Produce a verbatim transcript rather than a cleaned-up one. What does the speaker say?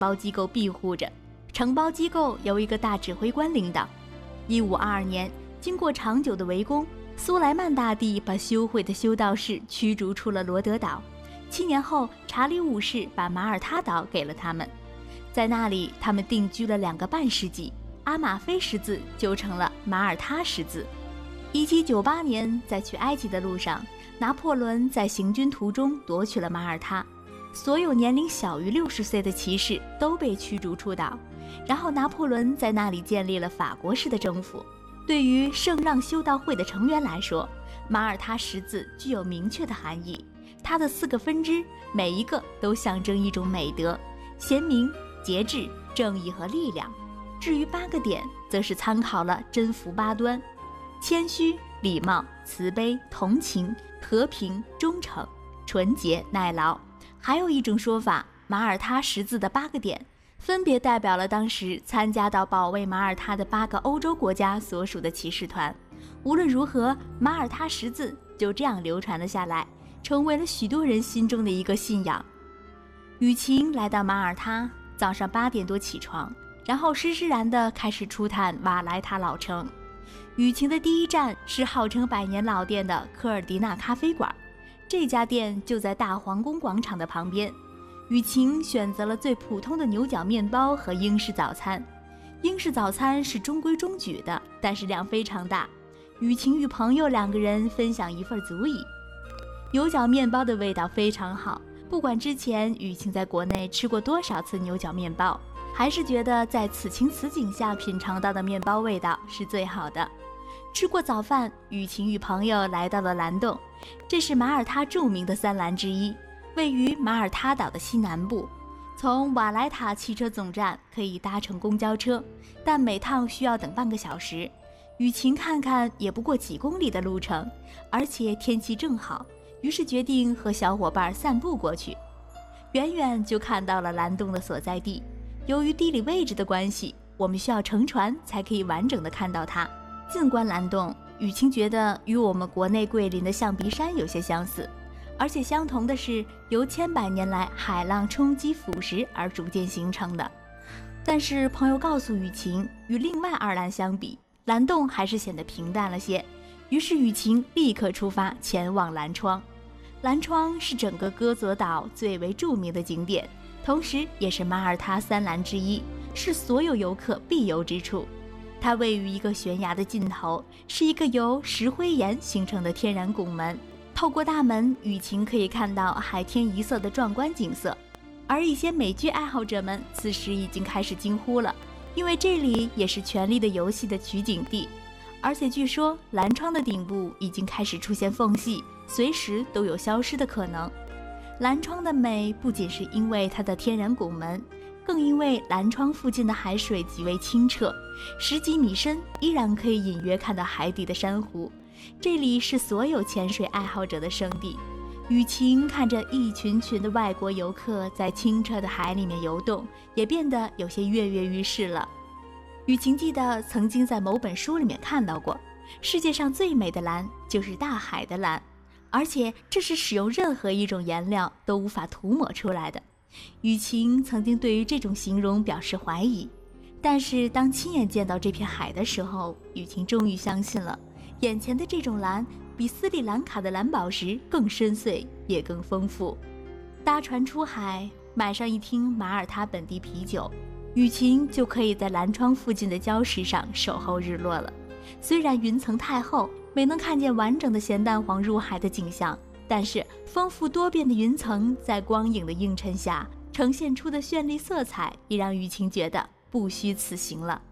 包机构庇护着，承包机构由一个大指挥官领导。一五二二年，经过长久的围攻，苏莱曼大帝把修会的修道士驱逐出了罗德岛。七年后，查理五世把马耳他岛给了他们，在那里他们定居了两个半世纪，阿马菲十字就成了马耳他十字。一七九八年，在去埃及的路上，拿破仑在行军途中夺取了马耳他，所有年龄小于六十岁的骑士都被驱逐出岛，然后拿破仑在那里建立了法国式的政府。对于圣让修道会的成员来说，马耳他十字具有明确的含义，它的四个分支每一个都象征一种美德：贤明、节制、正义和力量。至于八个点，则是参考了真福八端：谦虚、礼貌、慈悲、同情、和平、忠诚、纯洁、耐劳。还有一种说法，马耳他十字的八个点分别代表了当时参加到保卫马耳他的八个欧洲国家所属的骑士团。无论如何，马耳他十字就这样流传了下来，成为了许多人心中的一个信仰。雨晴来到马耳他，早上八点多起床，然后施施然地开始初探瓦莱塔老城。雨晴的第一站是号称百年老店的科尔迪纳咖啡馆，这家店就在大皇宫广场的旁边。雨晴选择了最普通的牛角面包和英式早餐。英式早餐是中规中矩的，但是量非常大，雨晴与朋友两个人分享一份足矣。牛角面包的味道非常好，不管之前雨晴在国内吃过多少次牛角面包，还是觉得在此情此景下品尝到的面包味道是最好的。吃过早饭，雨晴与朋友来到了蓝洞，这是马耳他著名的三蓝之一，位于马耳他岛的西南部。从瓦莱塔汽车总站可以搭乘公交车，但每趟需要等半个小时。雨晴看看也不过几公里的路程，而且天气正好，于是决定和小伙伴散步过去。远远就看到了蓝洞的所在地，由于地理位置的关系，我们需要乘船才可以完整的看到它。纵观蓝洞，雨晴觉得与我们国内桂林的象鼻山有些相似，而且相同的是由千百年来海浪冲击腐蚀而逐渐形成的。但是朋友告诉雨晴，与另外二蓝相比，蓝洞还是显得平淡了些，于是雨晴立刻出发前往蓝窗。蓝窗是整个戈佐岛最为著名的景点，同时也是马耳他三蓝之一，是所有游客必游之处。它位于一个悬崖的尽头，是一个由石灰岩形成的天然拱门。透过大门，雨晴可以看到海天一色的壮观景色。而一些美剧爱好者们此时已经开始惊呼了，因为这里也是《权力的游戏》的取景地。而且据说蓝窗的顶部已经开始出现缝隙，随时都有消失的可能。蓝窗的美不仅是因为它的天然拱门，更因为蓝窗附近的海水极为清澈，十几米深依然可以隐约看到海底的珊瑚。这里是所有潜水爱好者的圣地。雨晴看着一群群的外国游客在清澈的海里面游动，也变得有些跃跃欲试了。雨晴记得曾经在某本书里面看到过，世界上最美的蓝就是大海的蓝，而且这是使用任何一种颜料都无法涂抹出来的。雨晴曾经对于这种形容表示怀疑，但是当亲眼见到这片海的时候，雨晴终于相信了，眼前的这种蓝比斯里兰卡的蓝宝石更深邃也更丰富。搭船出海，买上一听马耳他本地啤酒，雨晴就可以在蓝窗附近的礁石上守候日落了。虽然云层太厚，没能看见完整的咸蛋黄入海的景象，但是丰富多变的云层在光影的映衬下呈现出的绚丽色彩，也让雨晴觉得不虚此行了。